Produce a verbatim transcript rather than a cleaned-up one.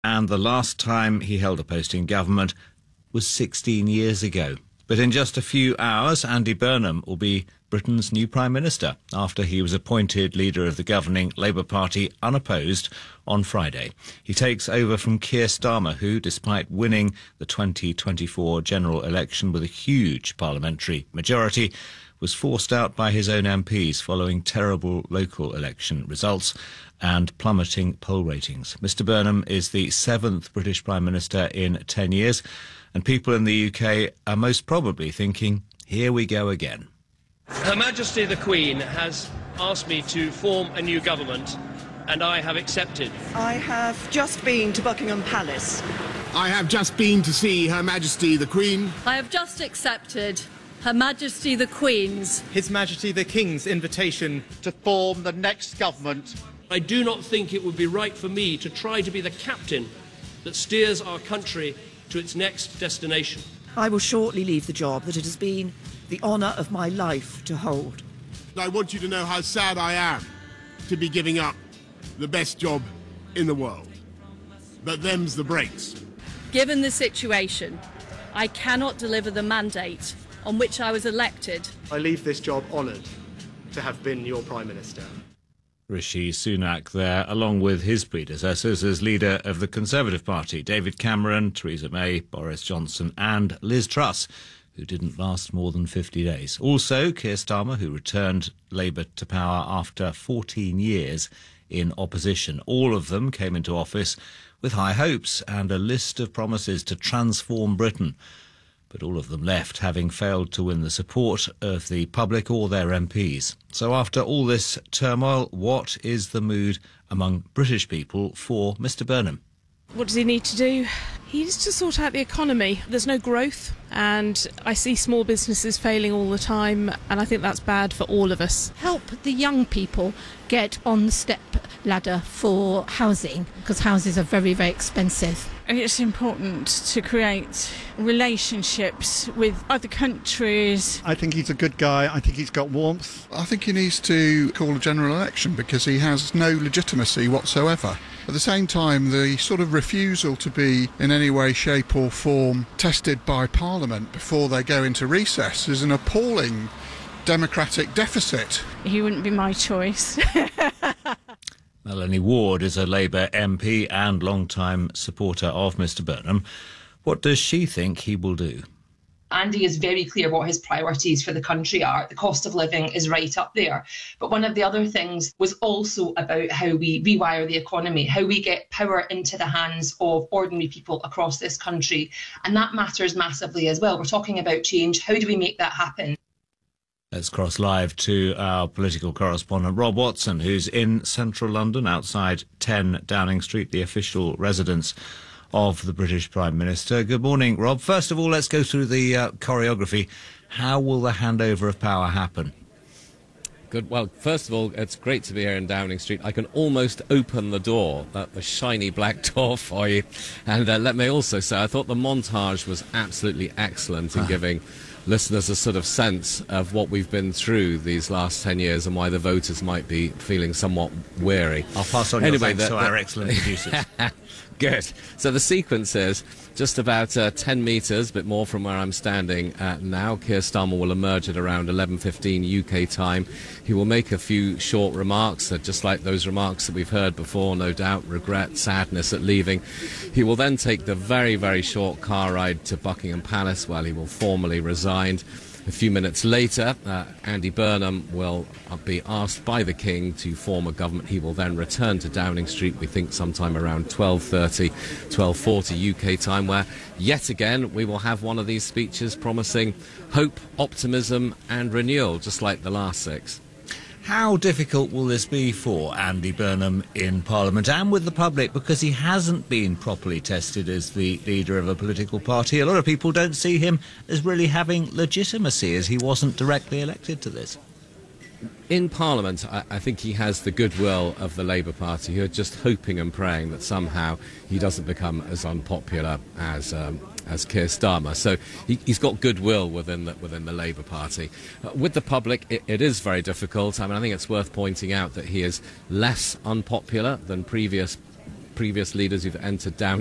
And the last time he held a post in government was sixteen years ago. But in just a few hours, Andy Burnham will be Britain's new Prime Minister after he was appointed leader of the governing Labour Party unopposed on Friday. He takes over from Keir Starmer, who, despite winning the twenty twenty-four general election with a huge parliamentary majority, was forced out by his own M Ps following terrible local election results and plummeting poll ratings. Mr Burnham is the seventh British Prime Minister in ten years, and people in the U K are most probably thinking, here we go again. Her Majesty the Queen has asked me to form a new government, and I have accepted. I have just been to Buckingham Palace. I have just been to see Her Majesty the Queen. I have just accepted Her Majesty the Queen's, His Majesty the King's invitation to form the next government. I do not think it would be right for me to try to be the captain that steers our country to its next destination. I will shortly leave the job that it has been the honour of my life to hold. I want you to know how sad I am to be giving up the best job in the world. But them's the breaks. Given the situation, I cannot deliver the mandate on which I was elected. I leave this job honoured to have been your Prime Minister. Rishi Sunak there, along with his predecessors as leader of the Conservative Party, David Cameron, Theresa May, Boris Johnson and Liz Truss, who didn't last more than fifty days. Also, Keir Starmer, who returned Labour to power after fourteen years in opposition. All of them came into office with high hopes and a list of promises to transform Britain. But all of them left, having failed to win the support of the public or their M Ps. So after all this turmoil, what is the mood among British people for Mr Burnham? What does he need to do? He needs to sort out the economy. There's no growth, and I see small businesses failing all the time, and I think that's bad for all of us. Help the young people get on the step ladder for housing, because houses are very, very expensive. It's important to create relationships with other countries. I think he's a good guy. I think he's got warmth. I think he needs to call a general election because he has no legitimacy whatsoever. At the same time, the sort of refusal to be in any way, shape or form tested by Parliament before they go into recess is an appalling democratic deficit. He wouldn't be my choice. Melanie Ward is a Labour M P and long-time supporter of Mr Burnham. What does she think he will do? Andy is very clear what his priorities for the country are. The cost of living is right up there. But one of the other things was also about how we rewire the economy, how we get power into the hands of ordinary people across this country. And that matters massively as well. We're talking about change. How do we make that happen? Let's cross live to our political correspondent, Rob Watson, who's in central London outside ten Downing Street, the official residence of the British Prime Minister. Good morning, Rob. First of all, let's go through the uh, choreography. How will the handover of power happen? Good. Well, first of all, it's great to be here in Downing Street. I can almost open the door, that the shiny black door for you. And uh, let me also say, I thought the montage was absolutely excellent in giving listeners a sort of sense of what we've been through these last ten years and why the voters might be feeling somewhat weary. I'll pass on anyway, your thanks the, to the, our excellent producers. Good. So the sequence is just about uh, ten metres, a bit more from where I'm standing uh, now. Keir Starmer will emerge at around eleven fifteen U K time. He will make a few short remarks, uh, just like those remarks that we've heard before, no doubt, regret, sadness at leaving. He will then take the very, very short car ride to Buckingham Palace, where he will formally resign. A few minutes later, uh, Andy Burnham will be asked by the King to form a government. He will then return to Downing Street, we think sometime around twelve thirty, twelve forty U K time, where yet again we will have one of these speeches promising hope, optimism and renewal, just like the last six. How difficult will this be for Andy Burnham in Parliament and with the public, because he hasn't been properly tested as the leader of a political party? A lot of people don't see him as really having legitimacy, as he wasn't directly elected to this. In Parliament, I, I think he has the goodwill of the Labour Party, who are just hoping and praying that somehow he doesn't become as unpopular as um, as Keir Starmer. So he, he's got goodwill within the, within the Labour Party. Uh, with the public, it, it is very difficult. I mean, I think it's worth pointing out that he is less unpopular than previous previous leaders who've entered Downing